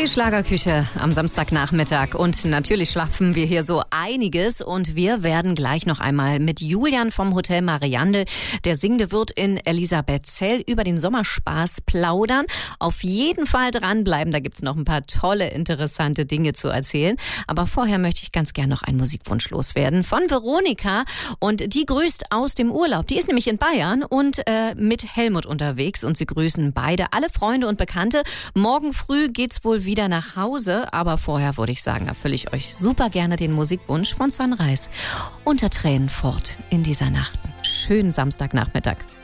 Die Schlagerküche am Samstagnachmittag und natürlich schlafen wir hier so einiges und wir werden gleich noch einmal mit Julian vom Hotel Mariandel, der singende Wirt in Elisabethzell, über den Sommerspaß plaudern. Auf jeden Fall dranbleiben, da gibt's noch ein paar tolle, interessante Dinge zu erzählen. Aber vorher möchte ich ganz gern noch einen Musikwunsch loswerden von Veronika und die grüßt aus dem Urlaub. Die ist nämlich in Bayern und mit Helmut unterwegs und sie grüßen beide, alle Freunde und Bekannte. Morgen früh geht's wohl wieder nach Hause, aber vorher würde ich sagen, erfülle ich euch super gerne den Musikwunsch von Sunrise. Unter Tränen fort in dieser Nacht. Schönen Samstagnachmittag.